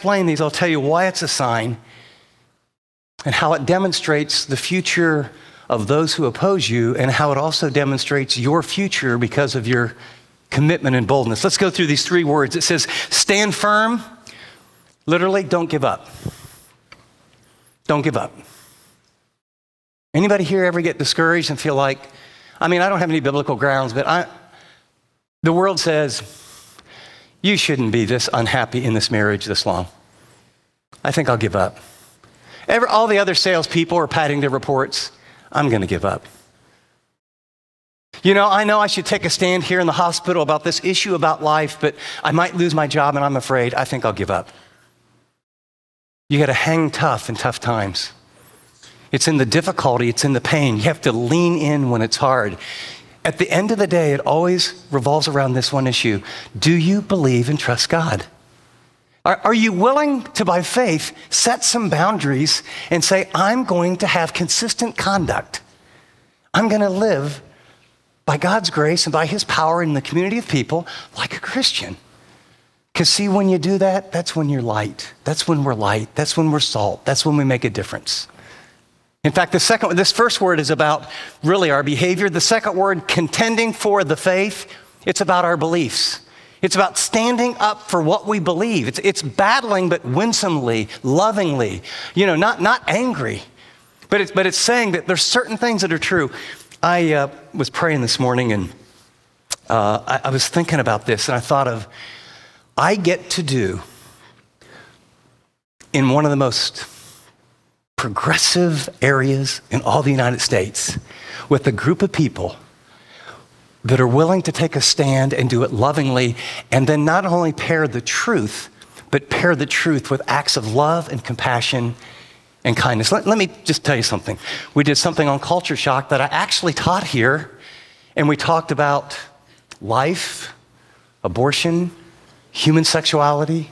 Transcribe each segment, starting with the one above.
explain these, I'll tell you why it's a sign and how it demonstrates the future of those who oppose you and how it also demonstrates your future because of your commitment and boldness. Let's go through these 3 words. It says, stand firm. Literally, don't give up. Don't give up. Anybody here ever get discouraged and feel like, I don't have any biblical grounds, but the world says, you shouldn't be this unhappy in this marriage this long. I think I'll give up. All the other salespeople are padding their reports. I'm going to give up. I know I should take a stand here in the hospital about this issue about life, but I might lose my job and I'm afraid. I think I'll give up. You got to hang tough in tough times. It's in the difficulty, it's in the pain. You have to lean in when it's hard. At the end of the day, it always revolves around this one issue. Do you believe and trust God? Are you willing to, by faith, set some boundaries and say, I'm going to have consistent conduct. I'm going to live by God's grace and by his power in the community of people like a Christian. Because see, when you do that, that's when you're light. That's when we're light. That's when we're salt. That's when we make a difference. In fact, this first word is about really our behavior. The second word, contending for the faith, it's about our beliefs. It's about standing up for what we believe. It's battling, but winsomely, lovingly, not angry. But it's saying that there's certain things that are true. I was praying this morning and I was thinking about this and I thought of, I get to do in one of the most progressive areas in all the United States with a group of people that are willing to take a stand and do it lovingly, and then not only pair the truth, but pair the truth with acts of love and compassion and kindness. Let me just tell you something. We did something on Culture Shock that I actually taught here, and we talked about life, abortion, human sexuality,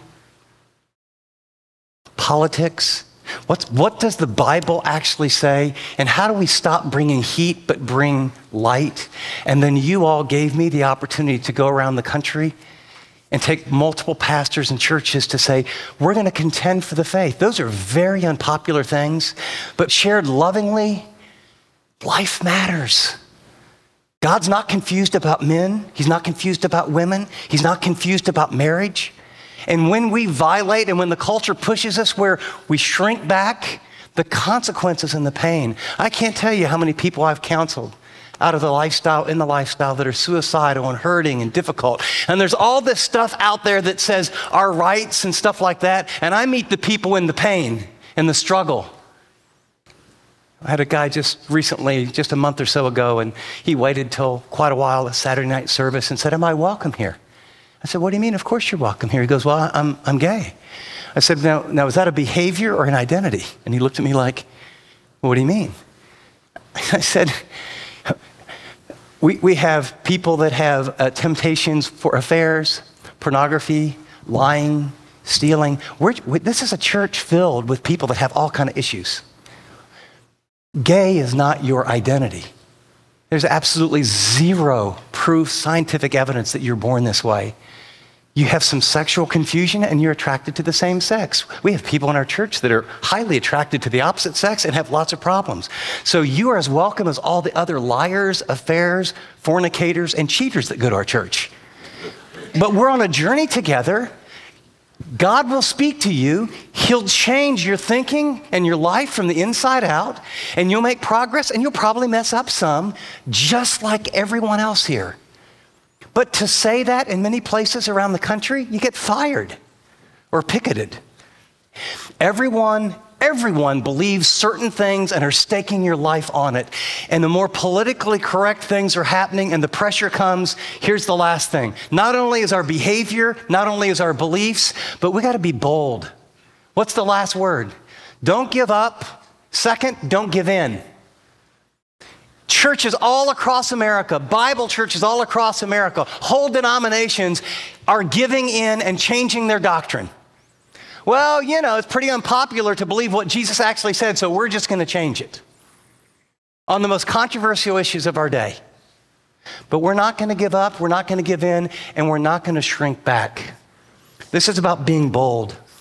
politics. What does the Bible actually say? And how do we stop bringing heat but bring light? And then you all gave me the opportunity to go around the country and take multiple pastors and churches to say, we're going to contend for the faith. Those are very unpopular things, but shared lovingly, life matters. God's not confused about men. He's not confused about women. He's not confused about marriage. And when we violate and when the culture pushes us where we shrink back, the consequences and the pain. I can't tell you how many people I've counseled out of the lifestyle, that are suicidal and hurting and difficult. And there's all this stuff out there that says our rights and stuff like that. And I meet the people in the pain and the struggle. I had a guy just recently, just a month or so ago, and he waited till quite a while at Saturday night service and said, am I welcome here? I said, what do you mean? Of course you're welcome here. He goes, well, I'm gay. I said, now is that a behavior or an identity? And he looked at me like, well, what do you mean? I said, we have people that have temptations for affairs, pornography, lying, stealing. This is a church filled with people that have all kinds of issues. Gay is not your identity. There's absolutely zero proof, scientific evidence that you're born this way. You have some sexual confusion and you're attracted to the same sex. We have people in our church that are highly attracted to the opposite sex and have lots of problems. So you are as welcome as all the other liars, affairs, fornicators, and cheaters that go to our church. But we're on a journey together. God will speak to you. He'll change your thinking and your life from the inside out, and you'll make progress, and you'll probably mess up some, just like everyone else here. But to say that in many places around the country, you get fired or picketed. Everyone believes certain things and are staking your life on it. And the more politically correct things are happening and the pressure comes, here's the last thing. Not only is our behavior, not only is our beliefs, but we got to be bold. What's the last word? Don't give up. Second, don't give in. Churches all across America, Bible churches all across America, whole denominations are giving in and changing their doctrine. Well, it's pretty unpopular to believe what Jesus actually said, so we're just going to change it on the most controversial issues of our day. But we're not going to give up, we're not going to give in, and we're not going to shrink back. This is about being bold.